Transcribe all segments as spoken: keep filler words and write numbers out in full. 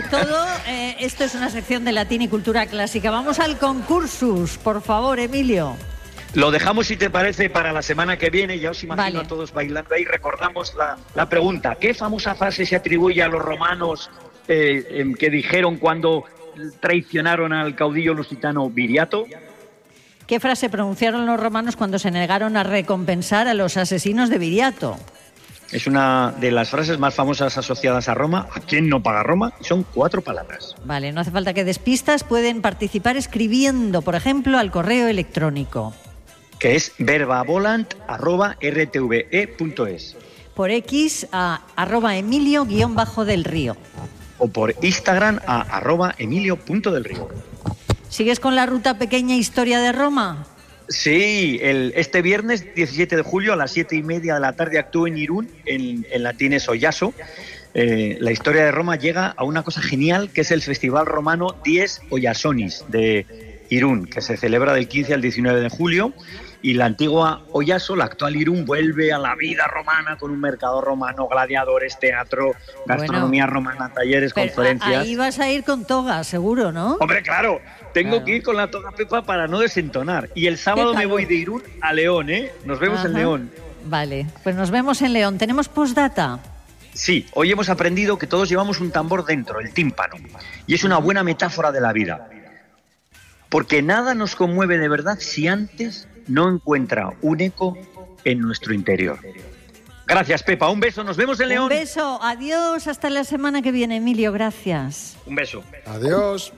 todo, eh, esto es una sección de latín y cultura clásica. Vamos al concursus, por favor, Emilio. Lo dejamos, si te parece, para la semana que viene. Ya os imagino vale. a todos bailando ahí. Recordamos la, la pregunta. ¿Qué famosa frase se atribuye a los romanos eh, eh, que dijeron cuando traicionaron al caudillo lusitano Viriato? ¿Qué frase pronunciaron los romanos cuando se negaron a recompensar a los asesinos de Viriato? Es una de las frases más famosas asociadas a Roma. ¿A quién no paga Roma? Son cuatro palabras. Vale, no hace falta que des pistas. Pueden participar escribiendo, por ejemplo, al correo electrónico, que es verbavolant arroba r t v e punto es. Por X a arroba emilio guión bajo del río. O por Instagram a arroba emilio punto del río. ¿Sigues con la ruta pequeña Historia de Roma? Sí, el, este viernes diecisiete de julio a las siete y media de la tarde actúo en Irún, en, en Latines Oyaso. Eh, la historia de Roma llega a una cosa genial, que es el Festival Romano Dies Oyasonis de Irún, que se celebra del quince al diecinueve de julio. Y la antigua Oyaso, la actual Irún, vuelve a la vida romana con un mercado romano, gladiadores, teatro, gastronomía bueno, romana, talleres, conferencias. Ahí vas a ir con toga, seguro, ¿no? Hombre, claro, tengo claro. que ir con la toga, Pepa, para no desentonar. Y el sábado me voy de Irún a León, ¿eh? Nos vemos Ajá. en León. Vale, pues nos vemos en León. ¿Tenemos postdata? Sí, hoy hemos aprendido que todos llevamos un tambor dentro, el tímpano. Y es una buena metáfora de la vida. Porque nada nos conmueve de verdad si antes no encuentra un eco en nuestro interior. Gracias, Pepa. Un beso. Nos vemos en León. Un beso. Adiós. Hasta la semana que viene, Emilio. Gracias. Un beso. Adiós.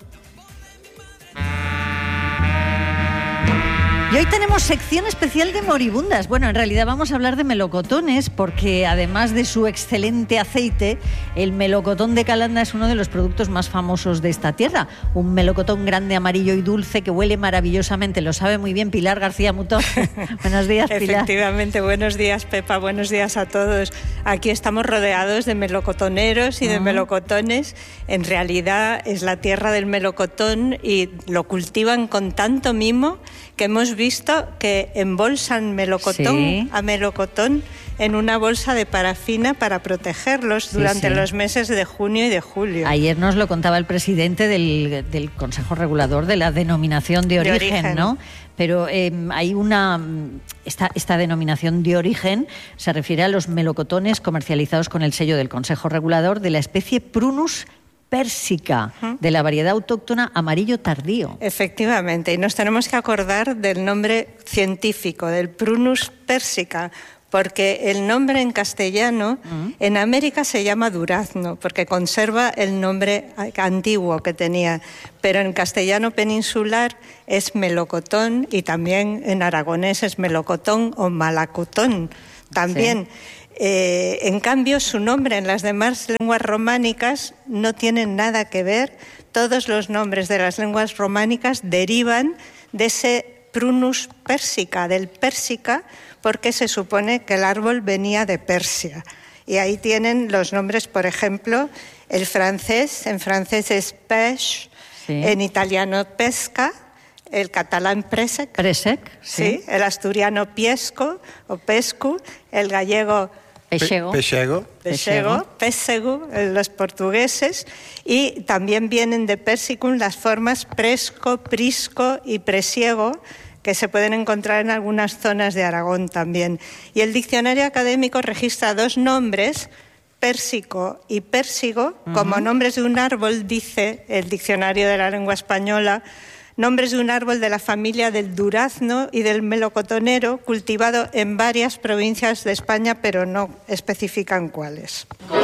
Y hoy tenemos sección especial de moribundas. Bueno, en realidad vamos a hablar de melocotones porque además de su excelente aceite, el melocotón de Calanda es uno de los productos más famosos de esta tierra. Un melocotón grande, amarillo y dulce que huele maravillosamente. Lo sabe muy bien Pilar García Mutó. Buenos días, Pilar. Efectivamente, buenos días, Pepa. Buenos días a todos. Aquí estamos rodeados de melocotoneros y de uh-huh. melocotones. En realidad es la tierra del melocotón y lo cultivan con tanto mimo que hemos visto que embolsan melocotón sí. a melocotón en una bolsa de parafina para protegerlos durante sí, sí. los meses de junio y de julio. Ayer nos lo contaba el presidente del, del Consejo Regulador de la denominación de origen, de origen. ¿no? Pero eh, hay una... Esta, esta denominación de origen se refiere a los melocotones comercializados con el sello del Consejo Regulador de la especie Prunus pérsica, de la variedad autóctona amarillo tardío. Efectivamente, y nos tenemos que acordar del nombre científico, del Prunus pérsica, porque el nombre en castellano, uh-huh. en América se llama durazno, porque conserva el nombre antiguo que tenía, pero en castellano peninsular es melocotón y también en aragonés es melocotón o malacotón también. Sí. Eh, en cambio, su nombre en las demás lenguas románicas no tiene nada que ver. Todos los nombres de las lenguas románicas derivan de ese Prunus pérsica, del pérsica, porque se supone que el árbol venía de Persia. Y ahí tienen los nombres, por ejemplo, el francés, en francés es pêche, sí. en italiano pesca, el catalán presec, presec sí. sí, el asturiano piesco o pescu, el gallego Pechego. Pechego. Pechego, pésego, los portugueses, y también vienen de persicum las formas presco, prisco y presiego, que se pueden encontrar en algunas zonas de Aragón también. Y el diccionario académico registra dos nombres, pérsico y pérsigo, uh-huh. como nombres de un árbol, dice el diccionario de la lengua española, nombres de un árbol de la familia del durazno y del melocotonero, cultivado en varias provincias de España, pero no especifican cuáles.